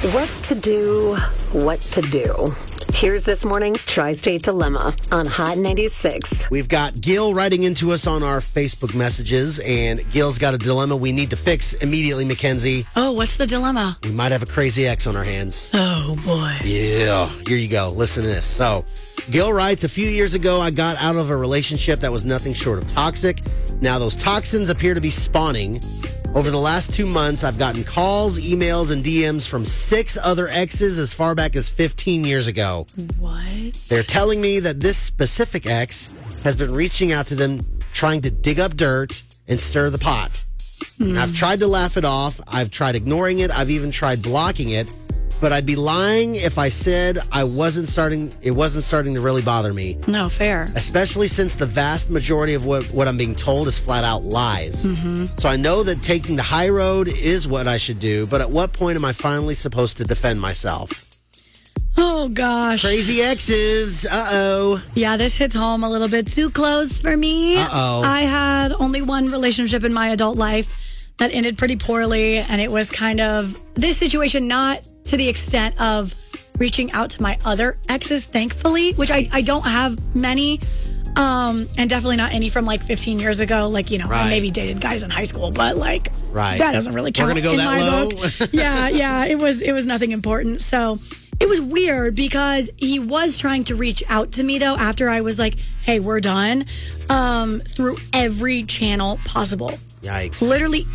What to do, what to do. Here's this morning's Tri-State Dilemma on Hot 96. We've got Gil writing into us on our Facebook messages, and Gil's got a dilemma we need to fix immediately, Mackenzie. Oh, what's the dilemma? We might have a crazy ex on our hands. Oh, boy. Yeah, here you go. Listen to this. So, Gil writes, a few years ago, I got out of a relationship that was nothing short of toxic. Now, those toxins appear to be spawning. Over the last 2 months, I've gotten calls, emails, and DMs from 6 other exes as far back as 15 years ago. What? They're telling me that this specific ex has been reaching out to them, trying to dig up dirt and stir the pot. I've tried to laugh it off. I've tried ignoring it. I've even tried blocking it. But I'd be lying if I said it wasn't starting to really bother me. No, fair. Especially since the vast majority of what I'm being told is flat out lies. So I know that taking the high road is what I should do, but at what point am I finally supposed to defend myself? Oh, gosh. Crazy exes. Uh-oh. Yeah, this hits home a little bit too close for me. Uh-oh. I had only one relationship in my adult life that ended pretty poorly, and it was kind of this situation, not to the extent of reaching out to my other exes, thankfully, which I don't have many, and definitely not any from like 15 years ago. Like, you know, I maybe dated guys in high school, but like that doesn't really count. We're gonna go in that my low? book. Yeah, it was nothing important. So it was weird because he was trying to reach out to me, though, after I was like, hey, we're done, through every channel possible. Yikes. Literally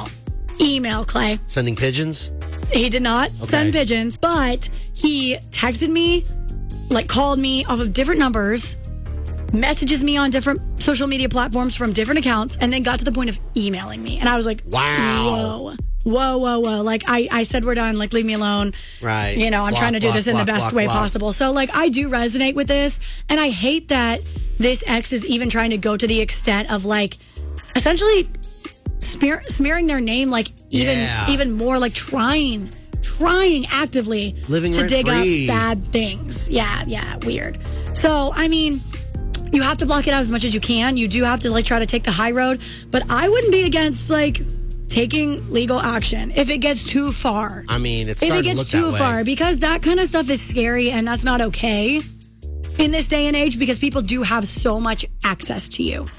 email, Clay. Sending pigeons? He did not send pigeons, but he texted me, like called me off of different numbers, messages me on different social media platforms from different accounts, and then got to the point of emailing me. And I was like, wow. Whoa. Like, I said we're done. Like, leave me alone. Right. You know, I'm trying to do this in the best way possible. So, like, I do resonate with this. And I hate that this ex is even trying to go to the extent of, like, essentially smearing their name, like, even more, like, trying actively to dig up bad things. Yeah, weird. So, I mean, you have to block it out as much as you can. You do have to, like, try to take the high road. But I wouldn't be against, like, taking legal action if it gets too far. I mean, it's starting to look that way. If it gets too far, because that kind of stuff is scary, and that's not okay in this day and age, because people do have so much access to you.